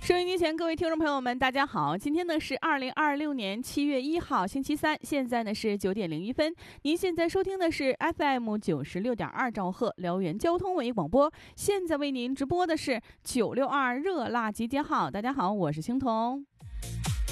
收音机前各位听众朋友们，大家好！今天呢是2026年7月1号，星期三，现在呢是9点01分。您现在收听的是 FM 96.2兆赫辽源交通文艺广播，现在为您直播的是962热辣集结号。大家好，我是青铜。